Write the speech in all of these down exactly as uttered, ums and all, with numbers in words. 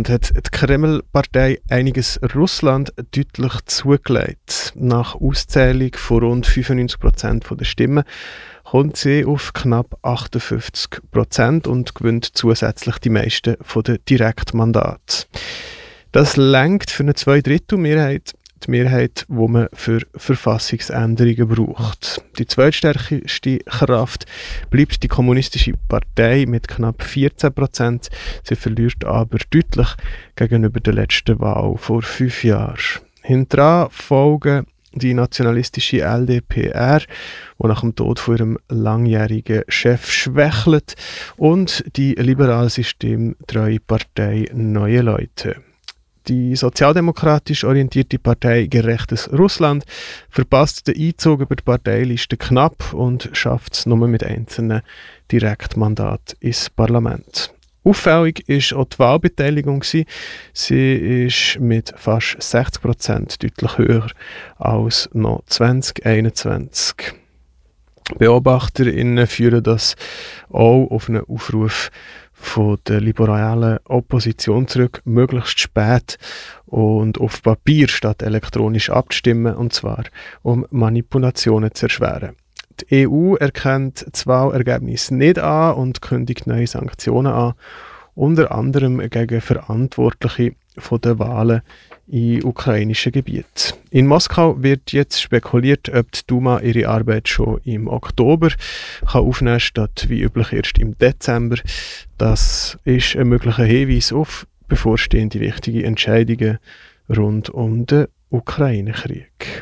Russland hat die Kreml-Partei Einiges Russland deutlich zugelegt. Nach Auszählung von rund fünfundneunzig Prozent der Stimmen kommt sie auf knapp achtundfünfzig Prozent und gewinnt zusätzlich die meisten von den Direktmandaten. Das reicht für eine Zweidrittelmehrheit, die Mehrheit, die man für Verfassungsänderungen braucht. Die zweitstärkste Kraft bleibt die Kommunistische Partei mit knapp vierzehn Prozent. Sie verliert aber deutlich gegenüber der letzten Wahl vor fünf Jahren. Hinterher folgen die nationalistische L D P R, die nach dem Tod von ihrem langjährigen Chef schwächelt, und die liberal systemtreue Partei Neue Leute. Die sozialdemokratisch orientierte Partei Gerechtes Russland verpasst den Einzug über die Parteiliste knapp und schafft es nur mit einzelnen Direktmandaten ins Parlament. Auffällig war auch die Wahlbeteiligung. Sie ist mit fast sechzig Prozent deutlich höher als noch zwanzig einundzwanzig. BeobachterInnen führen das auch auf einen Aufruf von der liberalen Opposition zurück, möglichst spät und auf Papier statt elektronisch abzustimmen, und zwar um Manipulationen zu erschweren. Die E U erkennt das Wahlergebnis nicht an und kündigt neue Sanktionen an, unter anderem gegen Verantwortliche von den Wahlen in ukrainischen Gebieten. In Moskau wird jetzt spekuliert, ob die Duma ihre Arbeit schon im Oktober kann aufnehmen statt wie üblich erst im Dezember. Das ist ein möglicher Hinweis auf bevorstehende wichtige Entscheidungen rund um den Ukraine-Krieg.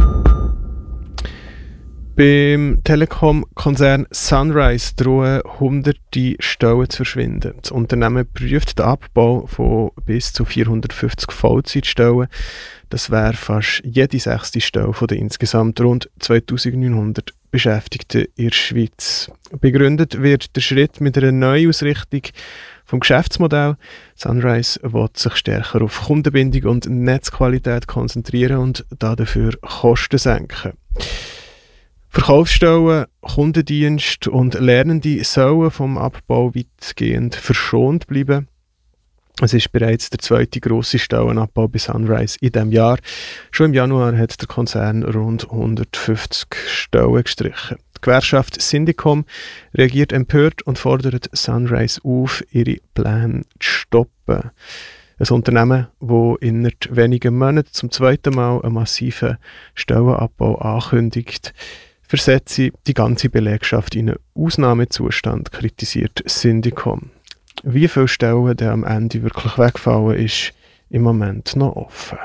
Beim Telekom-Konzern Sunrise drohen hunderte Stellen zu verschwinden. Das Unternehmen prüft den Abbau von bis zu vierhundertfünfzig Vollzeitstellen. Das wäre fast jede sechste Stelle von den insgesamt rund zweitausendneunhundert Beschäftigten in der Schweiz. Begründet wird der Schritt mit einer Neuausrichtung vom Geschäftsmodell. Sunrise will sich stärker auf Kundenbindung und Netzqualität konzentrieren und dafür Kosten senken. Verkaufsstellen, Kundendienst und Lernende sollen vom Abbau weitgehend verschont bleiben. Es ist bereits der zweite grosse Stellenabbau bei Sunrise in diesem Jahr. Schon im Januar hat der Konzern rund hundertfünfzig Stellen gestrichen. Die Gewerkschaft Syndicom reagiert empört und fordert Sunrise auf, ihre Pläne zu stoppen. Ein Unternehmen, das innerhalb weniger Monaten zum zweiten Mal einen massiven Stellenabbau ankündigt, versetze die ganze Belegschaft in einen Ausnahmezustand, kritisiert Syndicom. Wie viele Stellen dann am Ende wirklich wegfallen, ist im Moment noch offen.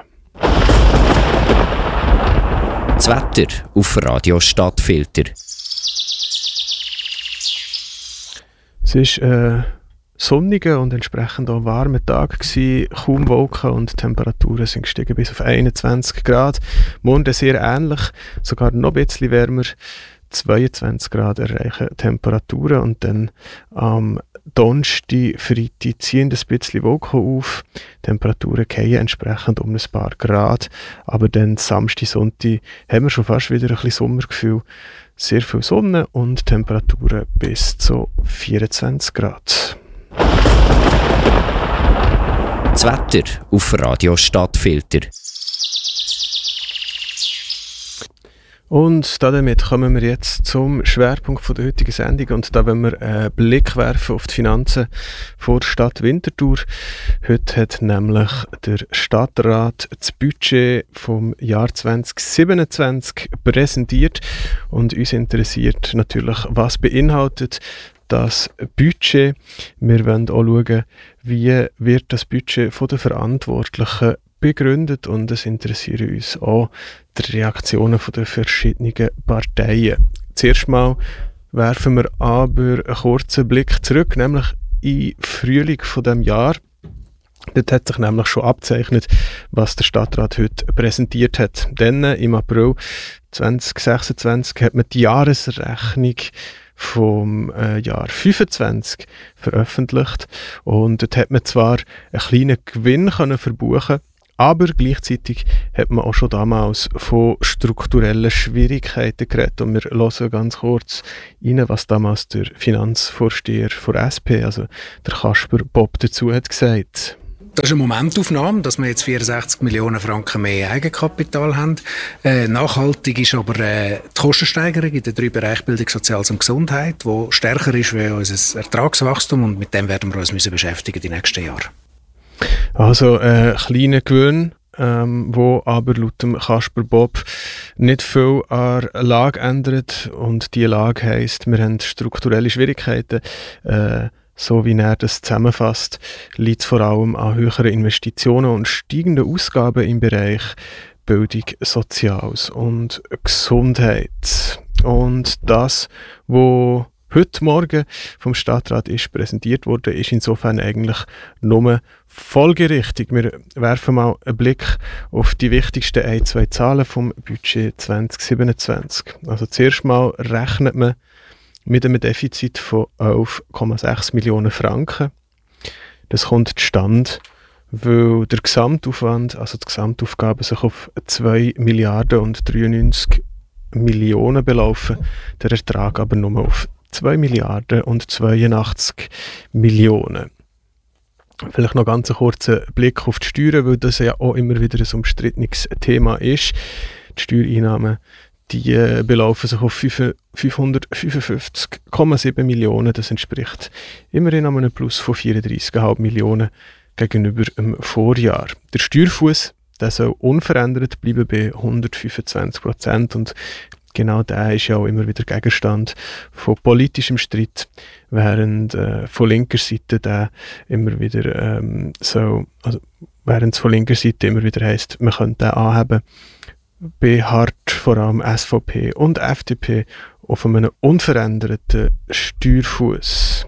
Das Wetter auf Radio Stadtfilter. Es ist ein sonniger und entsprechend auch warmer Tag gewesen. Kaum Wolken und die Temperaturen sind gestiegen bis auf einundzwanzig Grad. Morgen sehr ähnlich, sogar noch ein bisschen wärmer. zweiundzwanzig Grad erreichen Temperaturen, und dann am Donnerstag, Freitag ziehen ein bisschen Wolken auf. Die Temperaturen fallen entsprechend um ein paar Grad. Aber dann Samstag, Sonntag haben wir schon fast wieder ein bisschen Sommergefühl. Sehr viel Sonne und Temperaturen bis zu vierundzwanzig Grad. Das Wetter auf Radio Stadtfilter. Und damit kommen wir jetzt zum Schwerpunkt der heutigen Sendung. Und da wollen wir einen Blick werfen auf die Finanzen vor der Stadt Winterthur. Heute hat nämlich der Stadtrat das Budget vom Jahr zwanzig siebenundzwanzig präsentiert. Und uns interessiert natürlich, was beinhaltet das Budget. Wir wollen auch schauen, wie wird das Budget von den Verantwortlichen begründet, und es interessieren uns auch die Reaktionen der verschiedenen Parteien. Zuerst mal werfen wir aber einen kurzen Blick zurück, nämlich in Frühling von diesem Jahr. Dort hat sich nämlich schon abgezeichnet, was der Stadtrat heute präsentiert hat. Dann im April zwanzig sechsundzwanzig hat man die Jahresrechnung vom äh, Jahr fünfundzwanzig veröffentlicht, und dort hat man zwar einen kleinen Gewinn können verbuchen, aber gleichzeitig hat man auch schon damals von strukturellen Schwierigkeiten geredet. Und wir hören ganz kurz rein, was damals der Finanzvorsteher von S P, also der Kasper Bob, dazu hat gesagt. Das ist eine Momentaufnahme, dass wir jetzt vierundsechzig Millionen Franken mehr Eigenkapital haben. Äh, nachhaltig ist aber äh, die Kostensteigerung in den drei Bereichen Bildung, Soziales und Gesundheit, die stärker ist wie unser Ertragswachstum, und mit dem werden wir uns müssen beschäftigen die nächsten Jahre. Also äh, kleiner Gewinn, ähm, wo aber laut dem Kasper Bob nicht viel an der Lage ändert, und die Lage heisst, wir haben strukturelle Schwierigkeiten. Äh, So wie er das zusammenfasst, liegt es vor allem an höheren Investitionen und steigenden Ausgaben im Bereich Bildung, Soziales und Gesundheit. Und das, was heute Morgen vom Stadtrat ist präsentiert wurde, ist insofern eigentlich nur folgerichtig. Wir werfen mal einen Blick auf die wichtigsten ein, zwei Zahlen vom Budget zwanzig siebenundzwanzig. Also zuerst mal rechnet man mit einem Defizit von elf Komma sechs Millionen Franken. Das kommt zustande, weil der Gesamtaufwand, also die Gesamtaufgaben, sich auf zwei Milliarden und dreiundneunzig Millionen belaufen, der Ertrag aber nur auf zwei Milliarden und zweiundachtzig Millionen. Vielleicht noch ganz einen kurzen Blick auf die Steuern, weil das ja auch immer wieder ein umstrittenes Thema ist. Die Steuereinnahmen, die äh, belaufen sich auf fünfhundertfünfundfünfzig Komma sieben Millionen. Das entspricht immerhin einem Plus von vierunddreissig Komma fünf Millionen gegenüber dem Vorjahr. Der Steuerfuss, der soll unverändert bleiben bei hundertfünfundzwanzig Prozent, und genau der ist ja auch immer wieder Gegenstand von politischem Streit, während äh, von linker Seite der immer wieder ähm, so, also während es von linker Seite immer wieder heisst, man könnte den anheben, beharrt vor allem S V P und F D P auf einem unveränderten Steuerfuss.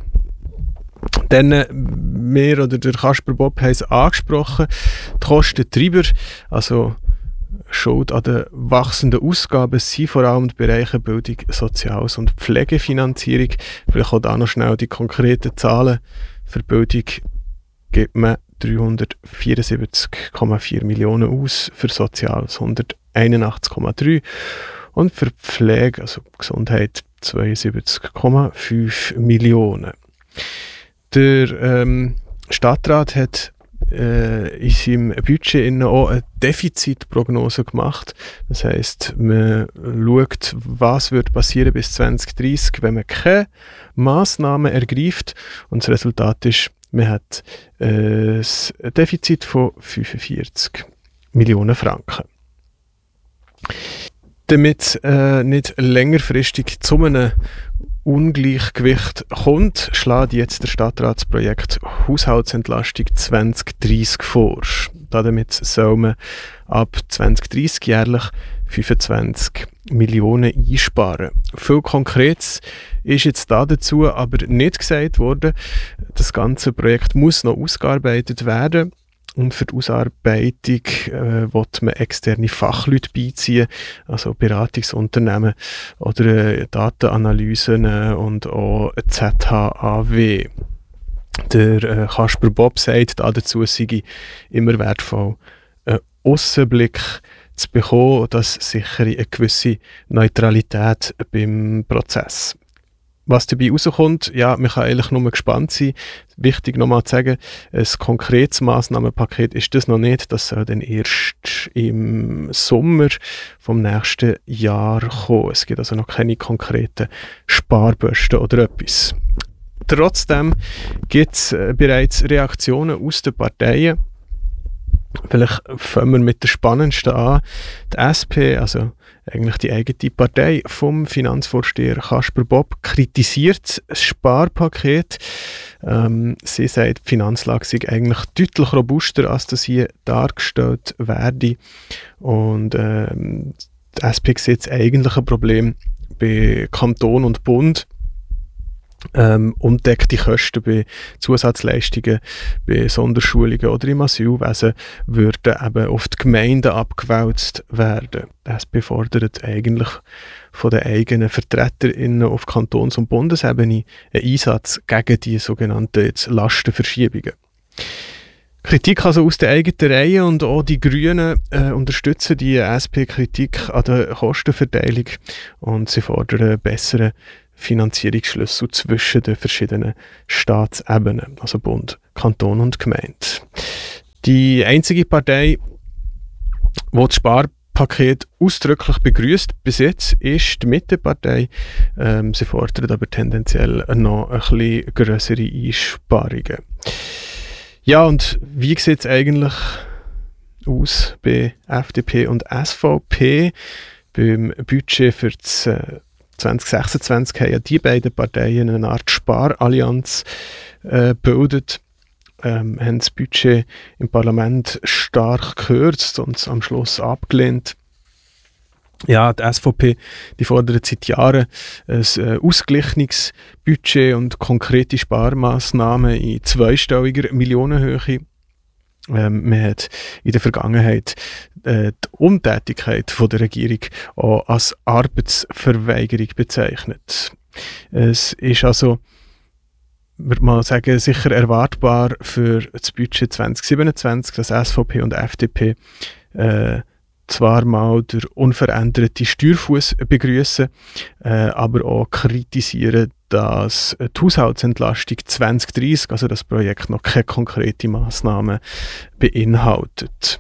Dann, äh, wir oder der Kasper Bob haben es angesprochen, die Kostentreiber, also Schuld an den wachsenden Ausgaben, sind vor allem die Bereiche Bildung, Soziales und Pflegefinanzierung. Vielleicht auch da noch schnell die konkreten Zahlen. Für Bildung gibt man dreihundertvierundsiebzig Komma vier Millionen aus, für Soziales hunderteinundachtzig Komma drei und für Pflege, also Gesundheit, zweiundsiebzig Komma fünf Millionen. Der ähm, Stadtrat hat äh, in seinem Budget auch eine Defizitprognose gemacht. Das heisst, man schaut, was wird passieren bis zwanzig dreissig, wenn man keine Massnahmen ergreift, und das Resultat ist, man hat äh, ein Defizit von fünfundvierzig Millionen Franken. Damit äh, nicht längerfristig zu einem Ungleichgewicht kommt, schlägt jetzt der Stadtrat das Projekt Haushaltsentlastung zwanzig dreissig vor. Damit soll man ab zwanzig dreissig jährlich fünfundzwanzig Millionen einsparen. Viel Konkretes ist jetzt da dazu aber nicht gesagt worden. Das ganze Projekt muss noch ausgearbeitet werden. Und für die Ausarbeitung äh, will man externe Fachleute beiziehen, also Beratungsunternehmen oder äh, Datenanalysen äh, und auch Z H A W. Der äh, Kasper Bob sagt, dazu sei immer wertvoll, einen Aussenblick zu bekommen, das sichere eine gewisse Neutralität beim Prozess. Was dabei rauskommt, ja, man kann eigentlich nur gespannt sein. Wichtig nochmal zu sagen, ein konkretes Massnahmenpaket ist das noch nicht. Das soll dann erst im Sommer vom nächsten Jahr kommen. Es gibt also noch keine konkreten Sparbüsten oder etwas. Trotzdem gibt es bereits Reaktionen aus den Parteien. Vielleicht fangen wir mit der spannendsten an. Die S P, also eigentlich die eigene Partei vom Finanzvorsteher Kasper Bob, kritisiert das Sparpaket. Ähm, sie sagt, die Finanzlage sei eigentlich deutlich robuster, als das hier dargestellt werde. Und ähm, die S P sieht das eigentliche Problem bei Kanton und Bund. Ähm, undeckte Kosten bei Zusatzleistungen, bei Sonderschulungen oder im Asylwesen würden eben auf die Gemeinden abgewälzt werden. Das befordert eigentlich von den eigenen VertreterInnen auf Kantons- und Bundesebene einen Einsatz gegen die sogenannten jetzt Lastenverschiebungen. Kritik also aus der eigenen Reihe, und auch die Grünen äh, unterstützen die S P-Kritik an der Kostenverteilung, und sie fordern bessere Finanzierungsschlüssel zwischen den verschiedenen Staatsebenen, also Bund, Kanton und Gemeinde. Die einzige Partei, die das Sparpaket ausdrücklich begrüßt bis jetzt, ist die Mittepartei. Ähm, sie fordert aber tendenziell noch ein bisschen grössere Einsparungen. Ja, und wie sieht es eigentlich aus bei F D P und S V P? Beim Budget für das äh, zwanzig sechsundzwanzig haben ja die beiden Parteien eine Art Sparallianz äh, gebildet, ähm, haben das Budget im Parlament stark gekürzt und am Schluss abgelehnt. Ja, die S V P, die fordert seit Jahren ein äh, ausgeglichenes Budget und konkrete Sparmaßnahmen in zweistelliger Millionenhöhe. Ähm, man hat in der Vergangenheit äh, die Untätigkeit von der Regierung auch als Arbeitsverweigerung bezeichnet. Es ist also, würde man sagen, sicher erwartbar für das Budget zwanzig siebenundzwanzig, dass S V P und F D P äh, zwar mal der unveränderte Steuerfuss begrüßen, äh, aber auch kritisieren, dass die Haushaltsentlastung zwanzig dreißig, also das Projekt, noch keine konkrete Massnahmen beinhaltet.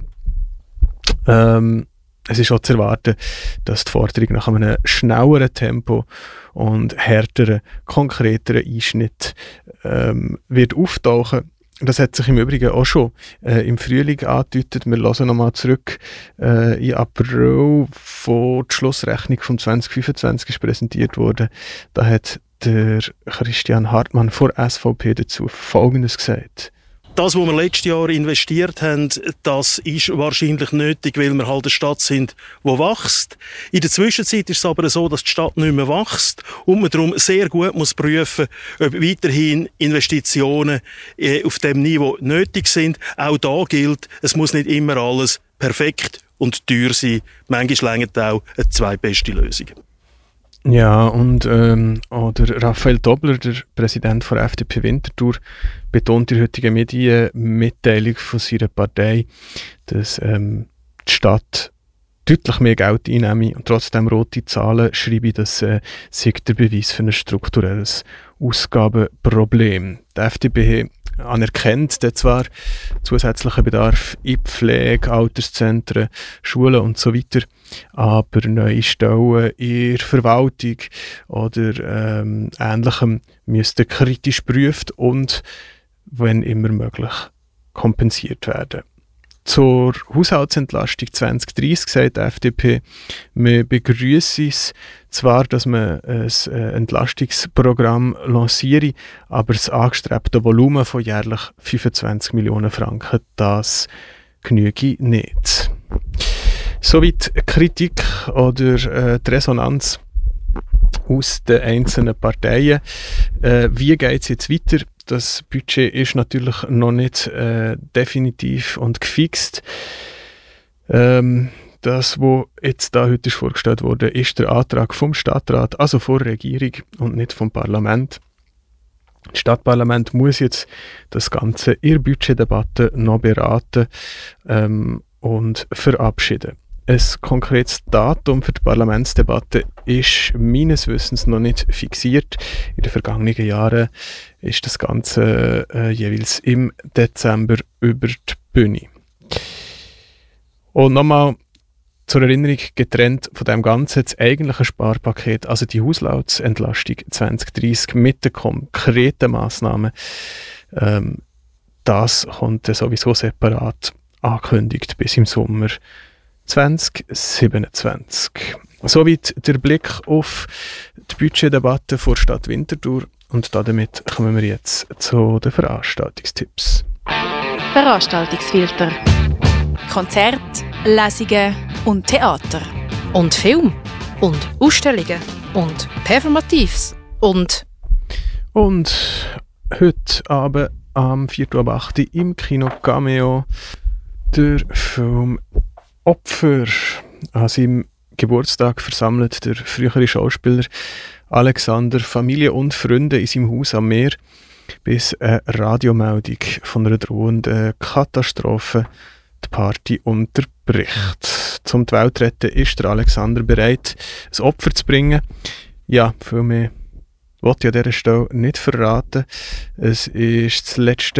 Ähm, es ist auch zu erwarten, dass die Forderung nach einem schnelleren Tempo und härteren, konkreteren Einschnitt ähm, wird auftauchen. Das hat sich im Übrigen auch schon äh, im Frühling angedeutet. Wir hören nochmal zurück. Äh, Im April, wo die Schlussrechnung von zwanzig fünfundzwanzig ist präsentiert wurde, da hat der Christian Hartmann von S V P dazu Folgendes gesagt. Das, was wir letztes Jahr investiert haben, das ist wahrscheinlich nötig, weil wir halt eine Stadt sind, die wächst. In der Zwischenzeit ist es aber so, dass die Stadt nicht mehr wächst und man darum sehr gut muss prüfen, ob weiterhin Investitionen auf dem Niveau nötig sind. Auch da gilt, es muss nicht immer alles perfekt und teuer sein. Manchmal reicht auch eine zweitbeste Lösung. Ja, und ähm, auch der Raphael Dobler, der Präsident von F D P Winterthur, betont in der heutigen Medienmitteilung von seiner Partei, dass ähm, die Stadt deutlich mehr Geld einnehme und trotzdem rote Zahlen schreibe, das äh, sei der Beweis für ein strukturelles Ausgabenproblem. Die F D P anerkennt der zwar zusätzlichen Bedarf in Pflege, Alterszentren, Schulen und so weiter, aber neue Stellen in der Verwaltung oder ähm, Ähnlichem müssten kritisch geprüft und, wenn immer möglich, kompensiert werden. Zur Haushaltsentlastung zwanzig dreißig sagt die F D P, wir begrüssen es zwar, dass man ein Entlastungsprogramm lanciere, aber das angestrebte Volumen von jährlich fünfundzwanzig Millionen Franken, das genüge nicht. Soweit Kritik oder äh, die Resonanz aus den einzelnen Parteien. Äh, wie geht es jetzt weiter? Das Budget ist natürlich noch nicht äh, definitiv und gefixt. Ähm, das, was jetzt da heute vorgestellt wurde, ist der Antrag vom Stadtrat, also von der Regierung und nicht vom Parlament. Das Stadtparlament muss jetzt das Ganze in der Budgetdebatte noch beraten ähm, und verabschieden. Ein konkretes Datum für die Parlamentsdebatte ist meines Wissens noch nicht fixiert. In den vergangenen Jahren ist das Ganze äh, jeweils im Dezember über die Bühne. Und nochmal zur Erinnerung, getrennt von dem Ganzen, das eigentliche Sparpaket, also die Haushaltsentlastung zwanzig dreißig mit den konkreten Massnahmen, ähm, das kommt sowieso separat angekündigt bis im Sommer zwanzig siebenundzwanzig. Soweit der Blick auf die Budgetdebatte vor Stadt Winterthur und damit kommen wir jetzt zu den Veranstaltungstipps. Veranstaltungsfilter. Konzerte, Lesungen und Theater. Und Film. Und Ausstellungen. Und Performatives. Und... Und heute Abend am vierten ab acht Uhr im Kino Cameo der Film Opfer. An seinem Geburtstag versammelt der frühere Schauspieler Alexander Familie und Freunde in seinem Haus am Meer, bis eine Radiomeldung von einer drohenden Katastrophe die Party unterbricht. Zum die Welt zu retten ist der Alexander bereit, ein Opfer zu bringen. Ja, viel mehr wollte ich an dieser Stelle nicht verraten. Es ist das letzte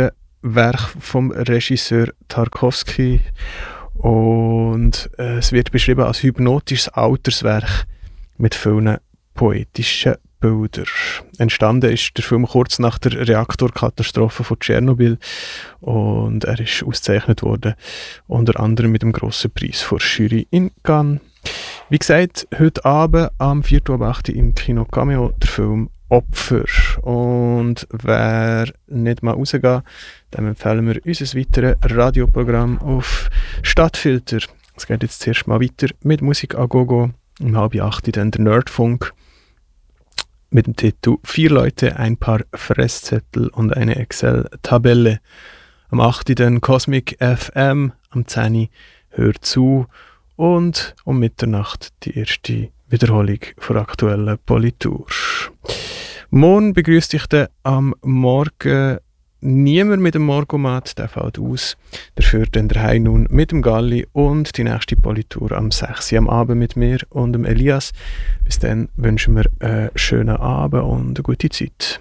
Werk vom Regisseur Tarkovsky und äh, es wird beschrieben als hypnotisches Alterswerk mit vielen poetischen Bildern. Entstanden ist der Film kurz nach der Reaktorkatastrophe von Tschernobyl und er ist ausgezeichnet worden, unter anderem mit dem grossen Preis vor Jury in Cannes. Wie gesagt, heute Abend am vierten Uhr acht im Kino Cameo der Film Opfer. Und wer nicht mal rausgeht, dann empfehlen wir unser weiteres Radioprogramm auf Stadtfilter. Es geht jetzt zuerst mal weiter mit Musik a Gogo. Um halb acht dann der Nerdfunk mit dem Titel «Vier Leute, ein paar Fresszettel und eine Excel-Tabelle». Am acht dann Cosmic F M, am zehn «Hör zu» und um Mitternacht die erste Wiederholung der aktuellen Politur. Morgen begrüßt dich dann am Morgen niemand mit dem Morgomat, der fällt aus. Dafür dann der Heinun mit dem Galli und die nächste Politur am sechs Uhr am Abend mit mir und dem Elias. Bis dann wünschen wir einen schönen Abend und eine gute Zeit.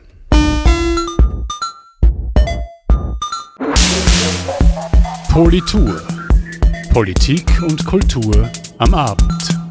Politur. Politik und Kultur am Abend.